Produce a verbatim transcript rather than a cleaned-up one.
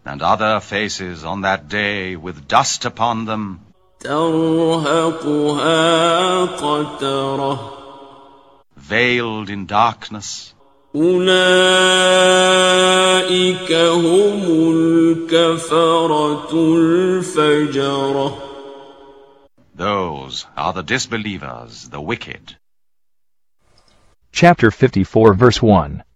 And other faces on that day with dust upon them, ترهقها قترة veiled in darkness. أولئك هم الكفرة الفجرة. Those are the disbelievers, the wicked. Chapter fifty-four, verse one.